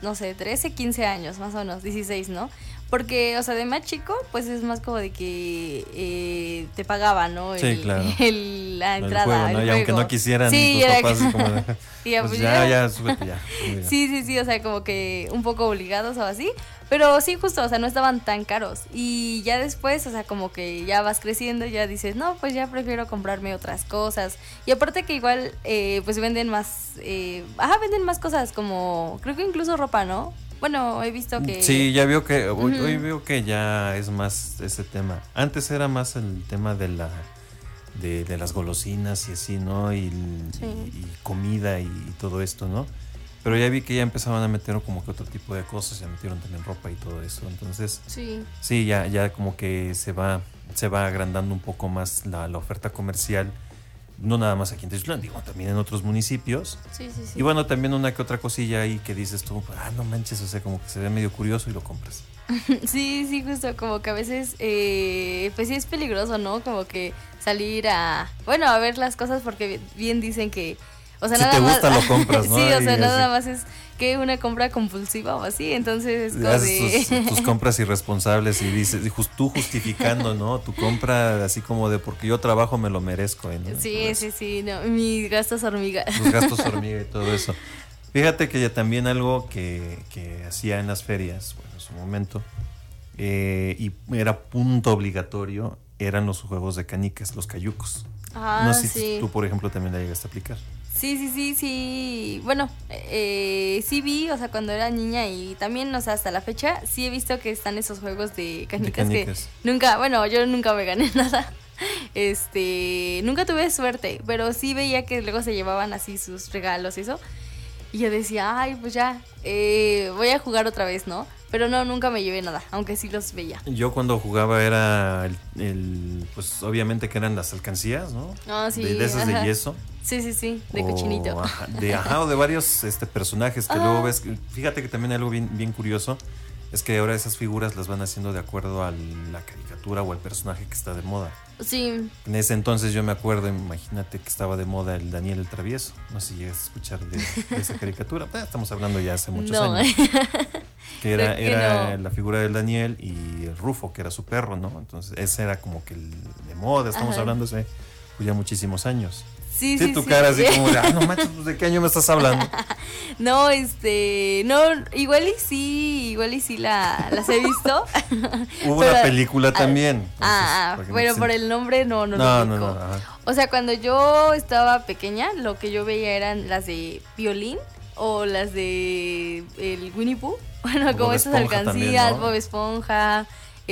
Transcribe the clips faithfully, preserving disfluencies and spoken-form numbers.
no sé, trece, quince años, más o menos, dieciséis, ¿no? Porque, o sea, de más chico, pues es más como de que eh, te pagaban, ¿no? El, sí, claro. El, la entrada, el juego, ¿no? el Y juego. aunque no quisieran sí, tus era papás, que... como de, y ya, pues, pues, ya, ya, ya, súbete ya. Sí, sí, sí, o sea, como que un poco obligados o así. Pero sí, justo, o sea, no estaban tan caros. Y ya después, o sea, como que ya vas creciendo, ya dices, no, pues ya prefiero comprarme otras cosas. Y aparte que igual, eh, pues venden más, eh, ajá, venden más cosas como, creo que incluso ropa, ¿no? Bueno, he visto que... Sí, ya veo que, hoy, uh-huh. hoy veo que ya es más ese tema. Antes era más el tema de la de, de las golosinas y así, ¿no? Y, sí. y, y comida y, y todo esto, ¿no? Pero ya vi que ya empezaban a meter como que otro tipo de cosas, ya metieron también ropa y todo eso. Entonces, sí, sí ya, ya como que se va, se va agrandando un poco más la, la oferta comercial. No nada más aquí en Textlán, digo, también en otros municipios. Sí, sí, sí. Y bueno, también una que otra cosilla ahí que dices tú, ah, no manches, o sea, como que se ve medio curioso y lo compras. Sí, sí, justo, como que a veces, eh, pues sí es peligroso, ¿no? Como que salir a, bueno, a ver las cosas porque bien dicen que, o sea, si nada te gusta más, lo compras, ¿no? Sí, o sea, y nada así. más es que una compra compulsiva o así, entonces es como Haces de... tus, tus compras irresponsables y dices, tú justificando, ¿no? Tu compra así como de porque yo trabajo me lo merezco, ¿no? Sí, sí, sí, no, mis gastos hormiga. Los gastos hormiga y todo eso. Fíjate que ya también algo que, que hacía en las ferias, bueno, en su momento, eh, y era punto obligatorio, eran los juegos de canicas, los cayucos. Ah, no sé sí. si tú, por ejemplo, también la llegaste a aplicar. Sí, sí, sí, sí. Bueno, eh, sí vi, o sea, cuando era niña y también, o sea, hasta la fecha, sí he visto que están esos juegos de canicas, de canicas. que nunca, bueno, yo nunca me gané nada. Este, nunca tuve suerte, pero sí veía que luego se llevaban así sus regalos y eso. Y yo decía, ay, pues ya, eh, voy a jugar otra vez, ¿no? Pero no, nunca me llevé nada, aunque sí los veía. Yo cuando jugaba era el, el pues obviamente que eran las alcancías, ¿no? Ah, sí. De, de esas ajá. de yeso. Sí, sí, sí, de o, cochinito. Ajá, de, ajá, o de varios este, personajes que ah. luego ves. Fíjate que también algo bien, bien curioso es que ahora esas figuras las van haciendo de acuerdo a la caricatura o al personaje que está de moda. Sí. En ese entonces yo me acuerdo, imagínate que estaba de moda el Daniel el Travieso. No sé si llegas a escuchar de, de esa caricatura. Pues estamos hablando ya hace muchos no. años. Que era, que era no. la figura del Daniel y el Rufo, que era su perro, ¿no? Entonces ese era como que el de moda. Estamos Ajá. hablando hace pues, ya muchísimos años. Sí, sí, sí, tu sí. cara así como de, ah, no manches, pues, ¿de qué año me estás hablando? No, este, no, igual y sí, igual y sí la, las he visto. Hubo pero, una película a, también. Entonces, ah, bueno, por el nombre no, no, no lo no, ubico. no, no, O sea, cuando yo estaba pequeña, lo que yo veía eran las de Violín o las de el Winnie Pooh. Bueno, Bob como esas alcancías, también, ¿no? Bob Esponja,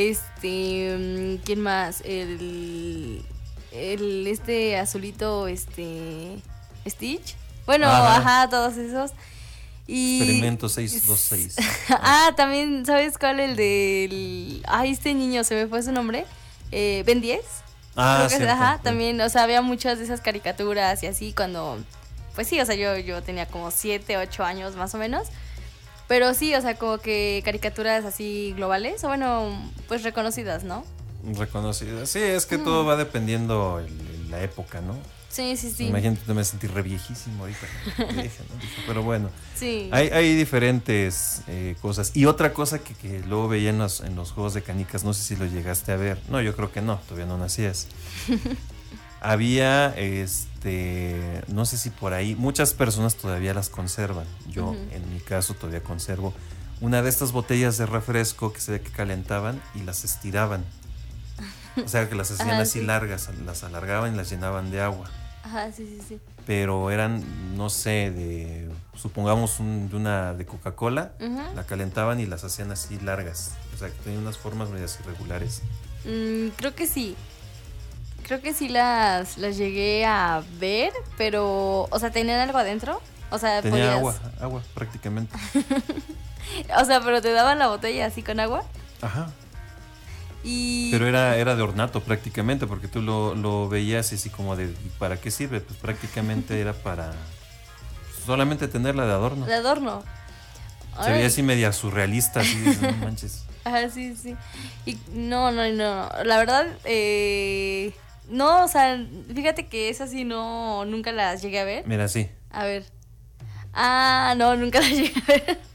este, ¿quién más? El, el, este azulito, este... Stitch, bueno, ajá, ajá todos esos. Y... Experimento seis dos seis. Ah, también, ¿sabes cuál? El del... Ay, este niño, se me fue su nombre. Eh, Ben diez. Ah, sí. sí. Ajá, también, o sea, había muchas de esas caricaturas y así cuando... Pues sí, o sea, yo, yo tenía como siete, ocho años más o menos. Pero sí, o sea, como que caricaturas así globales, o bueno, pues reconocidas, ¿no? Reconocidas. Sí, es que mm. todo va dependiendo el, la época, ¿no? Sí, sí, sí. Imagínate, me sentí re viejísimo ahorita. Vieja, ¿no? Pero bueno, sí. hay, hay diferentes eh, cosas. Y otra cosa que, que luego veía en los, en los juegos de canicas, no sé si lo llegaste a ver. No, yo creo que no, todavía no nacías. Había, este, no sé si por ahí, muchas personas todavía las conservan. Yo, uh-huh. en mi caso, todavía conservo una de estas botellas de refresco que se ve que calentaban y las estiraban. O sea, que las hacían Ajá, así sí. largas, las alargaban y las llenaban de agua. Ajá, sí, sí, sí. Pero eran, no sé, de, supongamos un, de una de Coca-Cola, uh-huh. la calentaban y las hacían así largas. O sea, que tenían unas formas medias irregulares. Mm, creo que sí. Creo que sí las, las llegué a ver, pero, o sea, ¿tenían algo adentro? O sea, tenía podías... agua, agua prácticamente. O sea, pero te daban la botella así con agua. Ajá. Y... Pero era, era de ornato prácticamente, porque tú lo, lo veías así como de, ¿para qué sirve? Pues prácticamente era para solamente tenerla de adorno. De adorno. Se Ay. veía así media surrealista, así, no manches. Ah, sí, sí. Y no, no, no. La verdad, eh, no, o sea, fíjate que esas sí no, nunca las llegué a ver. Mira, sí. A ver. Ah, no, nunca las llegué a ver.